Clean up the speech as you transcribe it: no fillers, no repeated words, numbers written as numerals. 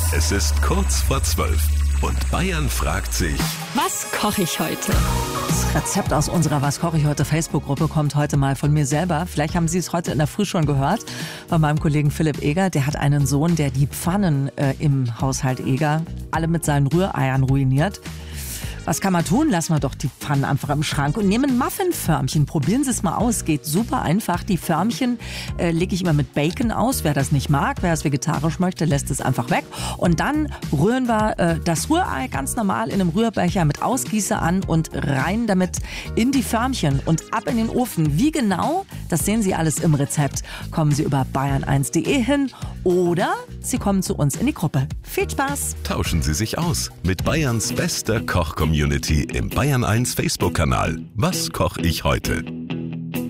Es ist kurz vor 12 und Bayern fragt sich, Was koche ich heute? Das Rezept aus unserer Was koche ich heute Facebook-Gruppe kommt heute mal von mir selber. Vielleicht haben Sie es heute in der Früh schon gehört von meinem Kollegen Philipp Eger. Der hat einen Sohn, der die Pfannen im Haushalt Eger alle mit seinen Rühreiern ruiniert. Was kann man tun? Lassen wir doch die Pfannen einfach im Schrank und nehmen Muffinförmchen. Probieren Sie es mal aus. Geht super einfach. Die Förmchen lege ich immer mit Bacon aus. Wer das nicht mag, wer es vegetarisch möchte, lässt es einfach weg. Und dann rühren wir das Rührei ganz normal in einem Rührbecher mit Ausgießer an und rein damit in die Förmchen und ab in den Ofen. Wie genau? Das sehen Sie alles im Rezept. Kommen Sie über bayern1.de hin oder Sie kommen zu uns in die Gruppe. Viel Spaß! tauschen Sie sich aus mit Bayerns bester Koch-Community im Bayern 1 Facebook-Kanal. Was koche ich heute?